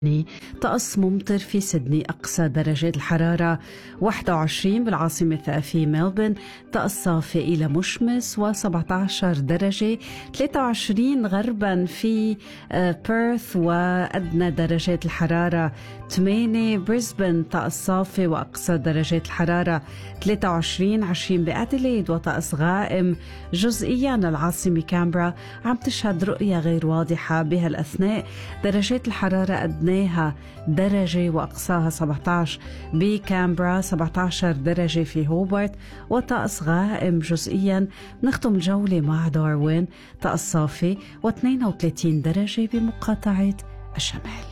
طقس ممطر في سيدني، أقصى درجات الحرارة 21 بالعاصمة الثقافية ملبورن، طقس صافي إلى مشمس و17 درجة، 23 غربا في بيرث وأدنى درجات الحرارة 8، بريسبن طقس صافي وأقصى درجات الحرارة 23، 20 بأديليد وطقس غائم جزئيا. العاصمة كامبرا عم تشهد رؤية غير واضحة بهالأثناء، درجات الحرارة أدناها درجة وأقصاها 17 بكامبرا، 17 درجة في هوبارت وطقس غائم جزئيا. نختم الجولة مع داروين، طقس صافي و32 درجة بمقاطعة الشمال.